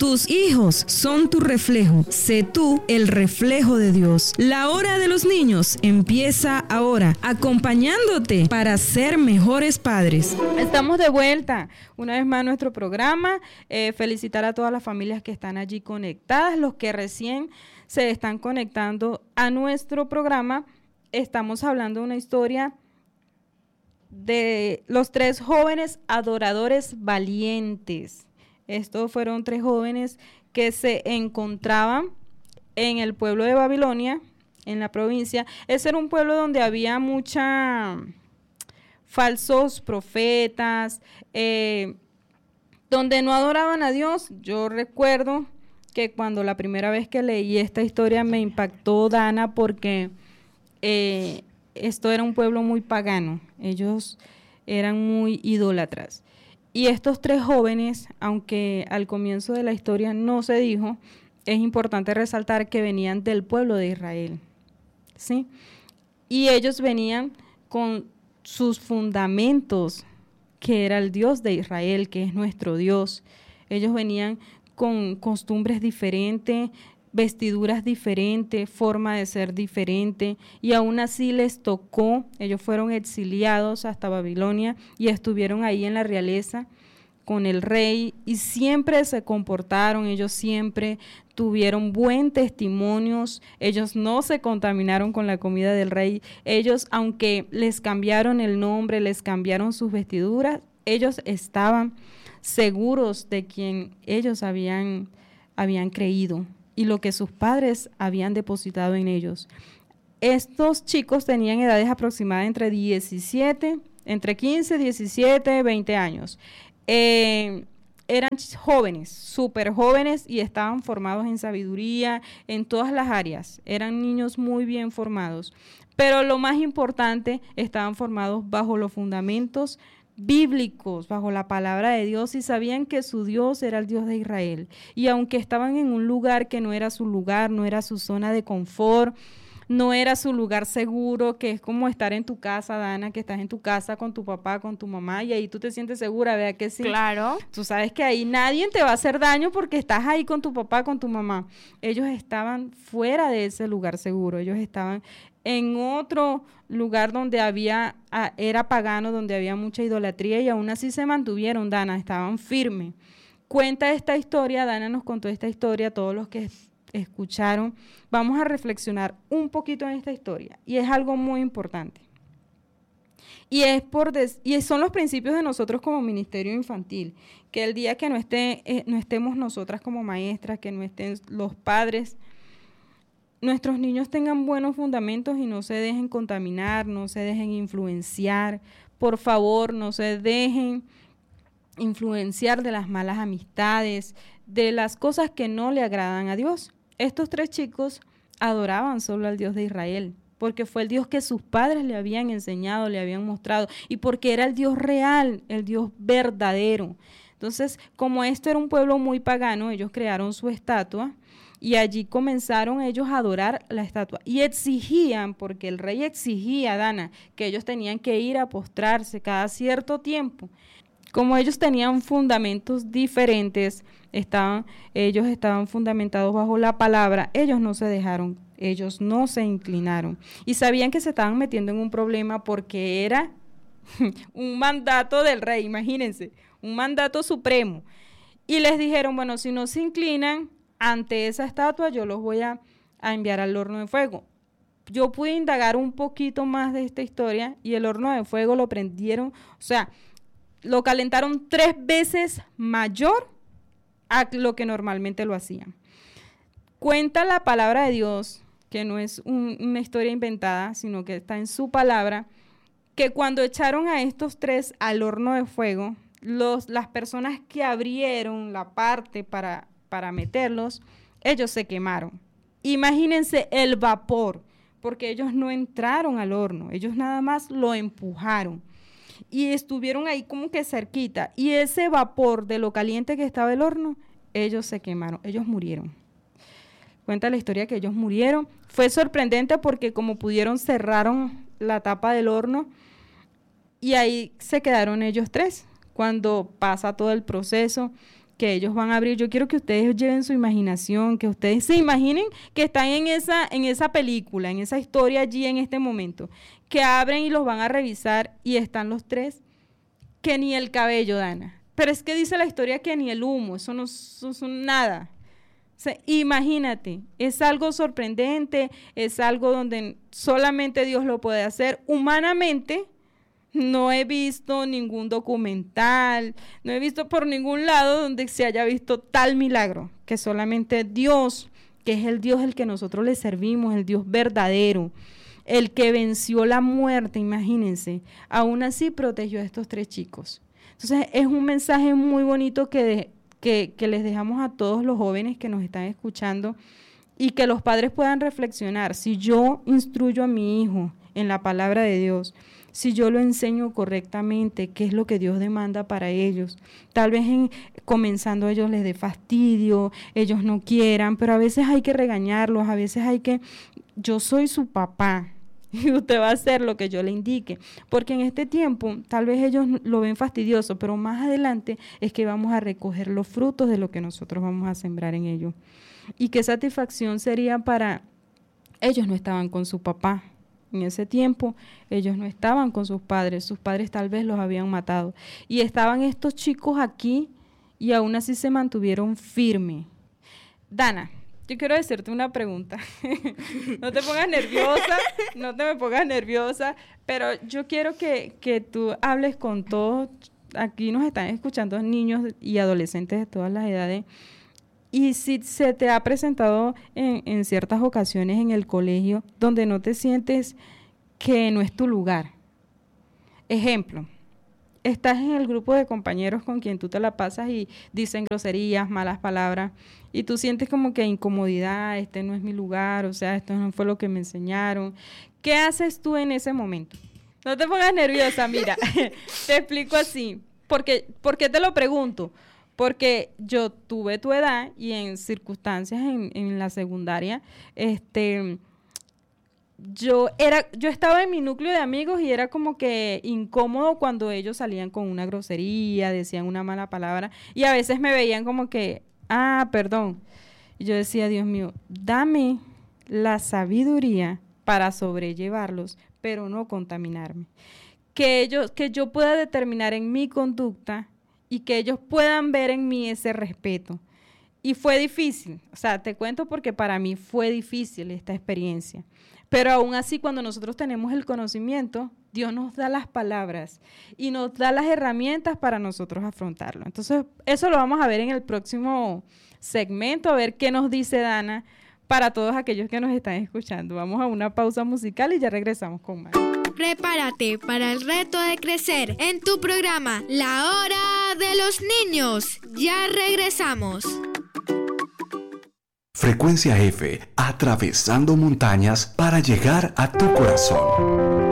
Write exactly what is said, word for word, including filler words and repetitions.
Tus hijos son tu reflejo. Sé tú el reflejo de Dios. La hora de los niños empieza ahora, acompañándote para ser mejores padres. Estamos de vuelta una vez más a nuestro programa. Eh, felicitar a todas las familias que están allí conectadas, los que recién se están conectando a nuestro programa. Estamos hablando de una historia de los tres jóvenes adoradores valientes. Estos fueron tres jóvenes que se encontraban en el pueblo de Babilonia, en la provincia. Ese era un pueblo donde había mucha falsos profetas, eh, donde no adoraban a Dios. Yo recuerdo que cuando la primera vez que leí esta historia me impactó, Dana, porque eh, esto era un pueblo muy pagano. Ellos eran muy idólatras. Y estos tres jóvenes, aunque al comienzo de la historia no se dijo, es importante resaltar que venían del pueblo de Israel, ¿sí? Y ellos venían con sus fundamentos, que era el Dios de Israel, que es nuestro Dios. Ellos venían con costumbres diferentes, vestiduras diferentes, forma de ser diferente, y aún así les tocó. Ellos fueron exiliados hasta Babilonia y estuvieron ahí en la realeza con el rey, y siempre se comportaron, ellos siempre tuvieron buen testimonios, ellos no se contaminaron con la comida del rey. Ellos, aunque les cambiaron el nombre, les cambiaron sus vestiduras, ellos estaban seguros de quien ellos habían, habían creído y lo que sus padres habían depositado en ellos. Estos chicos tenían edades aproximadas entre diecisiete, entre quince, diecisiete, veinte años. Eh, eran jóvenes, súper jóvenes, y estaban formados en sabiduría, en todas las áreas. Eran niños muy bien formados. Pero lo más importante, estaban formados bajo los fundamentos bíblicos, bajo la palabra de Dios, y sabían que su Dios era el Dios de Israel. Y aunque estaban en un lugar que no era su lugar, no era su zona de confort, no era su lugar seguro, que es como estar en tu casa, Dana, que estás en tu casa con tu papá, con tu mamá, y ahí tú te sientes segura, ¿verdad que sí? Claro. Tú sabes que ahí nadie te va a hacer daño porque estás ahí con tu papá, con tu mamá. Ellos estaban fuera de ese lugar seguro, ellos estaban en otro lugar donde había, era pagano, donde había mucha idolatría, y aún así se mantuvieron, Dana, estaban firmes. Cuenta esta historia, Dana nos contó esta historia, todos los que escucharon, vamos a reflexionar un poquito en esta historia, y es algo muy importante. Y es por des, y son los principios de nosotros como ministerio infantil, que el día que no esté, eh, no estemos nosotras como maestras, que no estén los padres, nuestros niños tengan buenos fundamentos y no se dejen contaminar, no se dejen influenciar. Por favor, no se dejen influenciar de las malas amistades, de las cosas que no le agradan a Dios. Estos tres chicos adoraban solo al Dios de Israel, porque fue el Dios que sus padres le habían enseñado, le habían mostrado, y porque era el Dios real, el Dios verdadero. Entonces, como esto era un pueblo muy pagano, ellos crearon su estatua, y allí comenzaron ellos a adorar la estatua. Y exigían, porque el rey exigía, Dana, que ellos tenían que ir a postrarse cada cierto tiempo. Como ellos tenían fundamentos diferentes, estaban, ellos estaban fundamentados bajo la palabra, ellos no se dejaron, ellos no se inclinaron. Y sabían que se estaban metiendo en un problema porque era un mandato del rey, imagínense, un mandato supremo. Y les dijeron, bueno, si no se inclinan ante esa estatua, yo los voy a, a enviar al horno de fuego. Yo pude indagar un poquito más de esta historia, y el horno de fuego lo prendieron, o sea, lo calentaron tres veces mayor a lo que normalmente lo hacían. Cuenta la palabra de Dios, que no es un, una historia inventada, sino que está en su palabra, que cuando echaron a estos tres al horno de fuego, los, las personas que abrieron la parte para, para meterlos, ellos se quemaron. Imagínense el vapor, porque ellos no entraron al horno, ellos nada más lo empujaron. Y estuvieron ahí como que cerquita, y ese vapor de lo caliente que estaba el horno, ellos se quemaron, ellos murieron. Cuenta la historia que ellos murieron. Fue sorprendente porque como pudieron, cerraron la tapa del horno, y ahí se quedaron ellos tres. Cuando pasa todo el proceso, que ellos van a abrir. Yo quiero que ustedes lleven su imaginación, que ustedes se imaginen que están en esa, en esa película, en esa historia allí en este momento, que abren y los van a revisar y están los tres, que ni el cabello, Dana. Pero es que dice la historia que ni el humo, eso no es nada. O sea, imagínate, es algo sorprendente, es algo donde solamente Dios lo puede hacer. Humanamente, no he visto ningún documental, no he visto por ningún lado donde se haya visto tal milagro, que solamente Dios, que es el Dios el que nosotros le servimos, el Dios verdadero, el que venció la muerte, imagínense, aún así protegió a estos tres chicos. Entonces, es un mensaje muy bonito que de, Que, que les dejamos a todos los jóvenes que nos están escuchando y que los padres puedan reflexionar. Si yo instruyo a mi hijo en la palabra de Dios, si yo lo enseño correctamente, qué es lo que Dios demanda para ellos, tal vez en, comenzando ellos les dé fastidio, ellos no quieran, pero a veces hay que regañarlos, a veces hay que, yo soy su papá, y usted va a hacer lo que yo le indique, porque en este tiempo tal vez ellos lo ven fastidioso, pero más adelante es que vamos a recoger los frutos de lo que nosotros vamos a sembrar en ellos. Y qué satisfacción sería para ellos. No estaban con su papá en ese tiempo, ellos no estaban con sus padres, sus padres tal vez los habían matado, y estaban estos chicos aquí y aún así se mantuvieron firmes. Dana, yo quiero decirte una pregunta. No te pongas nerviosa, no te me pongas nerviosa, pero yo quiero que, que tú hables con todos. Aquí nos están escuchando niños y adolescentes de todas las edades. Y si se te ha presentado en, en ciertas ocasiones en el colegio donde no te sientes que no es tu lugar. Ejemplo, estás en el grupo de compañeros con quien tú te la pasas y dicen groserías, malas palabras, y tú sientes como que incomodidad, este no es mi lugar, o sea, esto no fue lo que me enseñaron. ¿Qué haces tú en ese momento? No te pongas nerviosa, mira, te explico así. Porque, ¿por qué te lo pregunto? Porque yo tuve tu edad y en circunstancias en, en la secundaria, este... Yo era, yo estaba en mi núcleo de amigos y era como que incómodo cuando ellos salían con una grosería, decían una mala palabra y a veces me veían como que, ah, perdón. Y yo decía, Dios mío, dame la sabiduría para sobrellevarlos, pero no contaminarme. Que ellos, que yo pueda determinar en mi conducta y que ellos puedan ver en mí ese respeto. Y fue difícil, o sea, te cuento porque para mí fue difícil esta experiencia. Pero aún así, cuando nosotros tenemos el conocimiento, Dios nos da las palabras y nos da las herramientas para nosotros afrontarlo. Entonces, eso lo vamos a ver en el próximo segmento, a ver qué nos dice Dana para todos aquellos que nos están escuchando. Vamos a una pausa musical y ya regresamos con más. Prepárate para el reto de crecer en tu programa La Hora de los Niños. Ya regresamos. Frecuencia F, atravesando montañas para llegar a tu corazón.